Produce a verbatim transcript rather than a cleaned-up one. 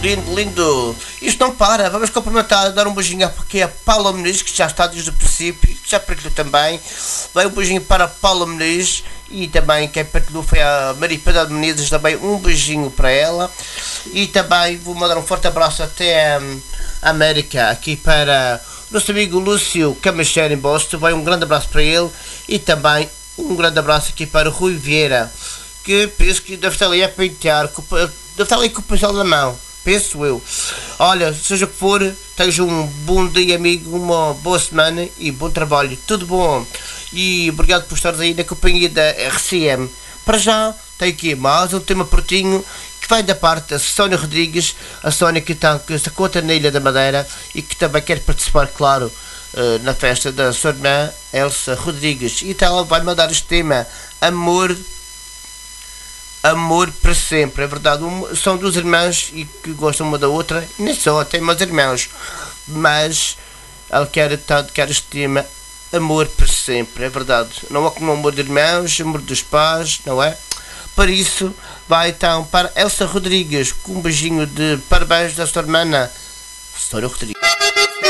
lindo, lindo. Isto não para. Vamos cumprimentar, dar um beijinho aqui a Paula Muniz, que já está desde o princípio, que já partilhou também. Vai um beijinho para a Paula Muniz e também quem partilhou foi a Maria Pedro Menezes, também um beijinho para ela. E também vou mandar um forte abraço até a América, aqui para o nosso amigo Lúcio Camachero em Boston. Vai um grande abraço para ele e também um grande abraço aqui para o Rui Vieira, que penso que deve estar ali a pentear, deve estar ali com o pincel na mão, penso eu. Olha, seja o que for, tenha um bom dia, amigo, uma boa semana e bom trabalho, tudo bom. E obrigado por estares aí na companhia da R C M. Para já, tem aqui mais um tema pertinho que vai da parte da Sónia Rodrigues, a Sónia que está com esta conta na Ilha da Madeira e que também quer participar, claro, na festa da sua irmã Elsa Rodrigues. E então ela vai mandar este tema, Amor Amor para sempre, é verdade. Um, são duas irmãs e que gostam uma da outra, e nem só, tem mais irmãos, mas ela quer, quer este tema, Amor para sempre, é verdade. Não há como amor de irmãos, amor dos pais, não é? Por isso, vai então para Elsa Rodrigues, com um beijinho de parabéns da sua irmã Sónia Rodrigues.